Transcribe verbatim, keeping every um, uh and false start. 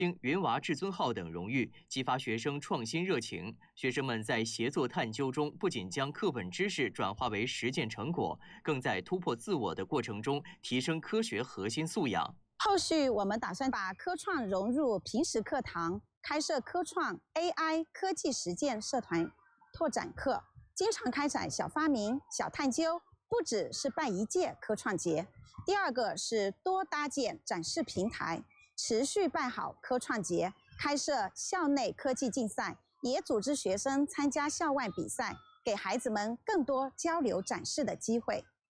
星云娃至尊号等荣誉，激发学生创新热情。学生们在协作探究中，不仅将课本知识转化为实践成果，更在突破自我的过程中提升科学核心素养。 后续我们打算把科创融入平时课堂，开设科创 A I 科技实践社团拓展课，经常开展小发明、小探究。 不只是办一届科创节，第二个是多搭建展示平台，持续办好科创节，开设校内科技竞赛，也组织学生参加校外比赛，给孩子们更多交流展示的机会。